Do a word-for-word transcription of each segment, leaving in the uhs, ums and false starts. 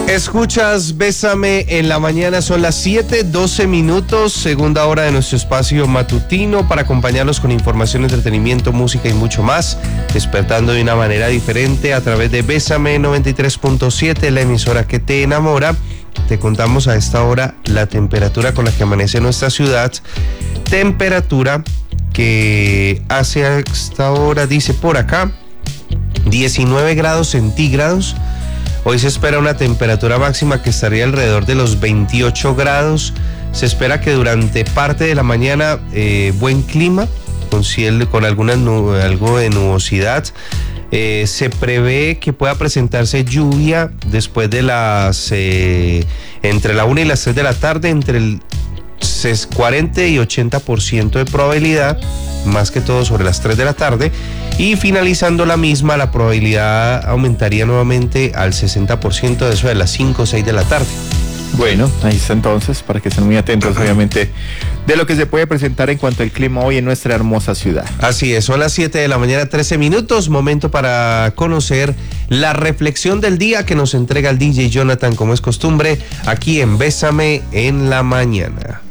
Escuchas Bésame en la mañana, son las siete, doce minutos, segunda hora de nuestro espacio matutino para acompañarlos con información, entretenimiento, música y mucho más, despertando de una manera diferente a través de Bésame noventa y tres punto siete, la emisora que te enamora. Te contamos a esta hora la temperatura con la que amanece nuestra ciudad, temperatura que hace a esta hora, dice por acá, diecinueve grados centígrados. Hoy se espera una temperatura máxima que estaría alrededor de los veintiocho grados. Se espera que durante parte de la mañana eh, buen clima, con cielo, con alguna nu- algo de nubosidad. Eh, se prevé que pueda presentarse lluvia después de las eh, entre la una y las tres de la tarde, entre el cuarenta y ochenta por ciento de probabilidad, más que todo sobre las tres de la tarde, y finalizando la misma la probabilidad aumentaría nuevamente al sesenta por ciento de eso de las cinco o seis de la tarde. Bueno, ahí está entonces, para que estén muy atentos obviamente de lo que se puede presentar en cuanto al clima hoy en nuestra hermosa ciudad. Así es, son las siete de la mañana, trece minutos, momento para conocer la reflexión del día que nos entrega el D J Jonathan, como es costumbre, aquí en Bésame en la mañana.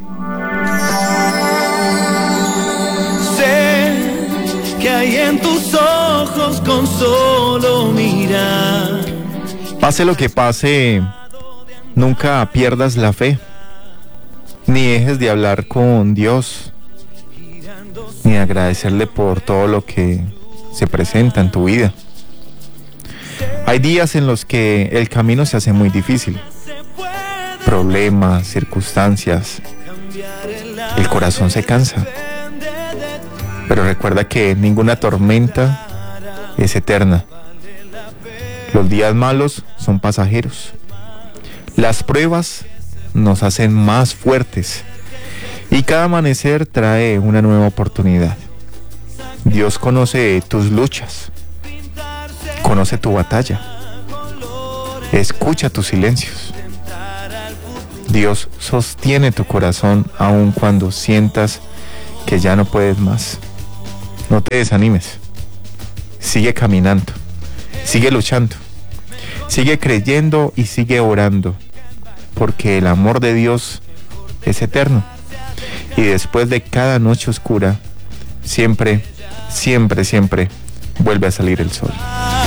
Que hay en tus ojos con solo mirar. Pase lo que pase, nunca pierdas la fe, ni dejes de hablar con Dios, ni de agradecerle por todo lo que se presenta en tu vida. Hay días en los que el camino se hace muy difícil, problemas, circunstancias, el corazón se cansa. Pero recuerda que ninguna tormenta es eterna. Los días malos son pasajeros. Las pruebas nos hacen más fuertes. Y cada amanecer trae una nueva oportunidad. Dios conoce tus luchas. Conoce tu batalla. Escucha tus silencios. Dios sostiene tu corazón aun cuando sientas que ya no puedes más. No te desanimes, sigue caminando, sigue luchando, sigue creyendo y sigue orando, porque el amor de Dios es eterno y después de cada noche oscura, siempre, siempre, siempre vuelve a salir el sol.